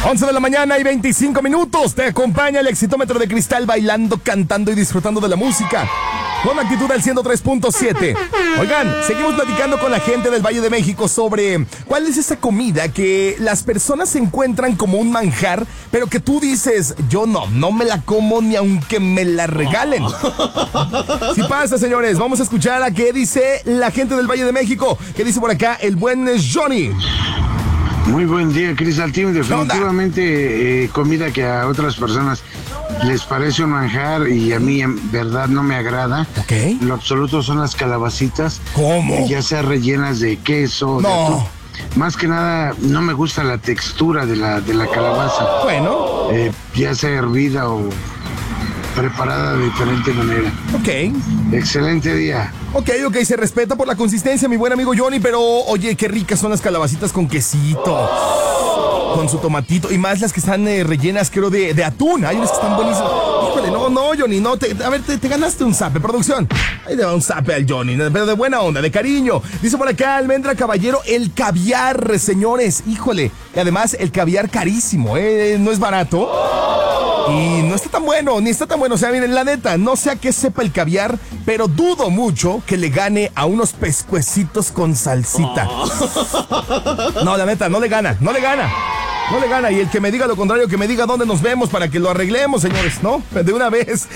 11 de la mañana y 25 minutos. Te acompaña el Exitómetro de Cristal bailando, cantando y disfrutando de la música. Con actitud al 103.7. Oigan, seguimos platicando con la gente del Valle de México sobre cuál es esa comida que las personas encuentran como un manjar, pero que tú dices, yo no me la como ni aunque me la regalen. Si pasa, señores, vamos a escuchar a qué dice la gente del Valle de México. ¿Qué dice por acá el buen Johnny? Muy buen día, Cristal Team. Definitivamente comida que a otras personas les parece un manjar y a mí en verdad no me agrada. Okay. En lo absoluto son las calabacitas. ¿Cómo? Ya sea rellenas de queso, de atún. Más que nada no me gusta la textura de la calabaza. Bueno. Ya sea hervida o preparada de diferente manera. Ok. Excelente día. Ok, se respeta por la consistencia, mi buen amigo Johnny, pero oye, qué ricas son las calabacitas con quesito, con su tomatito, y más las que están rellenas, creo, de atún. Hay unas que están buenísimas. Híjole, no, Johnny, no, te ganaste un zape, producción. Ahí le va un zape al Johnny, pero de buena onda, de cariño. Dice por acá Almendra Caballero, el caviar, señores, híjole. Y además, el caviar carísimo, no es barato. Y no está tan bueno, ni está tan bueno. O sea, miren, la neta, no sé a qué sepa el caviar, pero dudo mucho que le gane a unos pescuecitos con salsita. No, la neta, no le gana. Y el que me diga lo contrario, que me diga dónde nos vemos para que lo arreglemos, señores, ¿no? De una vez.